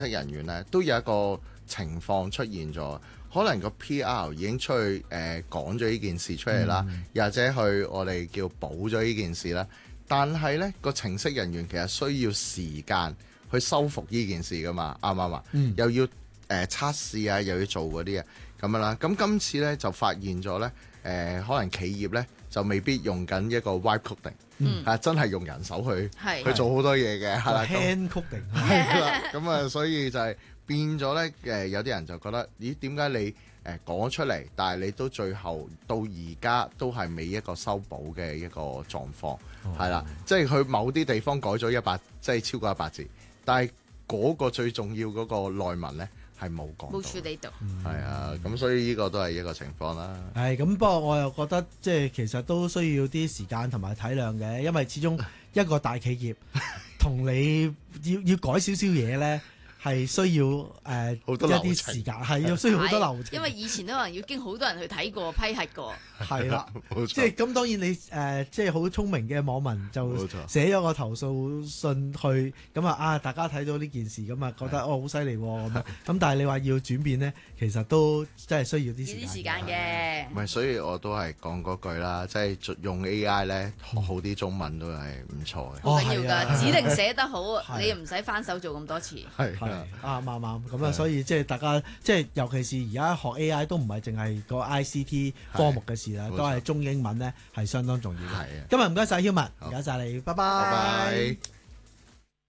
人員咧都有一個情況出現咗，可能個 PR 已經出去講咗呢件事出嚟啦，又或者去我哋叫補咗呢件事啦。但係呢個程式人員其實需要時間去修復呢件事噶嘛，啱唔啱啊？又要測試啊，又要做嗰啲啊咁樣啦。咁今次呢，就發現咗呢，可能企業呢就未必用緊一個 wipe coding，真係用人手去做好多嘢嘅，係啦 hand coding 係啦。咁啊，所以就係變咗呢，有啲人就覺得，咦，點解你講出嚟，但係你都最後到而家都係未一個修補嘅一個狀況，係啦，即係佢某啲地方改咗100，即係超過100字，但係嗰個最重要嗰個內文呢係冇講到， 冇處理到， 係啊，咁所以呢個都係一個情況啦。 係咁，不過我又覺得即係其實都需要啲時間同埋體諒嘅，因為始終一個大企業同你要改少少嘢呢。係需要好多一啲時間，係要需要好多流程。 因為以前都可能要經好多人去睇過、批核過。 係啦， 冇錯， 即係咁當然你即係好聰明嘅網民就寫咗個投訴信去，咁大家睇到呢件事咁覺得好犀利喎咁但係你話要轉變呢，其實都真係需要啲時間嘅。 唔係，所以我都係講嗰句啦，即係用 AI 咧學好啲中文都係唔錯嘅。 好緊要㗎，指定寫得好，你唔使翻手做咁多次。 係啱咁所以即係大家即係尤其是而家學 AI 都唔係淨係個 ICT 科目嘅事啦，都係中英文咧係相當重要嘅。今日唔該晒 Human，唔該晒你，拜拜。